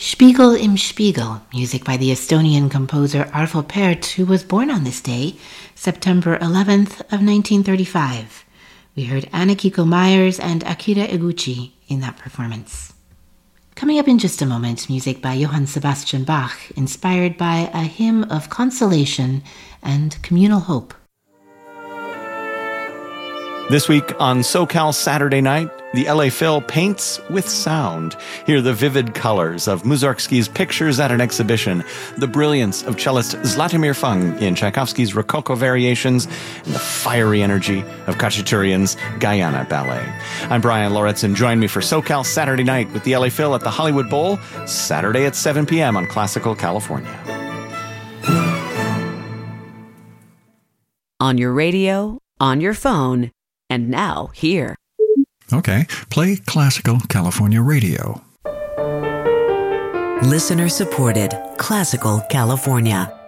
Spiegel im Spiegel, music by the Estonian composer Arvo Pärt, who was born on this day, September 11th of 1935. We heard Anna-Kiko Myers and Akira Eguchi in that performance. Coming up in just a moment, music by Johann Sebastian Bach, inspired by a hymn of consolation and communal hope. This week on SoCal Saturday Night, the LA Phil paints with sound. Hear the vivid colors of Mussorgsky's pictures at an exhibition, the brilliance of cellist Zlatomir Fung in Tchaikovsky's Rococo Variations, and the fiery energy of Khachaturian's Guyana Ballet. I'm Brian Lauritsen. Join me for SoCal Saturday Night with the LA Phil at the Hollywood Bowl, Saturday at 7 p.m. on Classical California. On your radio, on your phone, and now here. Okay, play Classical California Radio. Listener supported Classical California.